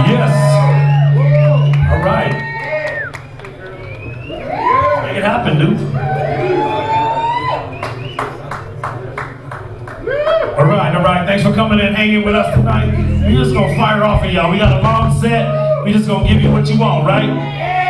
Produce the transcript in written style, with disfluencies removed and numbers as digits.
Yes. All right. Make it happen, dude. All right. Thanks for coming and hanging with us tonight. We're just gonna fire off of y'all. We got a long set. We just gonna give you what you want, right?